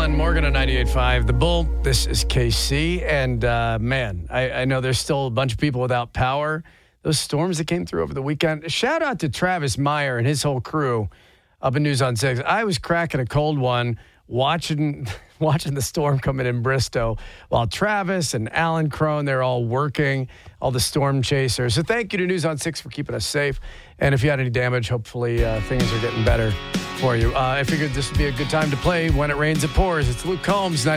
Glenn Morgan on 98.5 The Bull. This is KC. And, man, I know there's still a bunch of people without power. Those storms that came through over the weekend. Shout out to Travis Meyer and his whole crew up in News on 6. I was cracking a cold one watching the storm coming in Bristow while Travis and Alan Crone, they're all working, all the storm chasers. So thank you to News on 6 for keeping us safe. And if you had any damage, hopefully things are getting better for you. I figured this would be a good time to play When It Rains, It Pours. It's Luke Combs,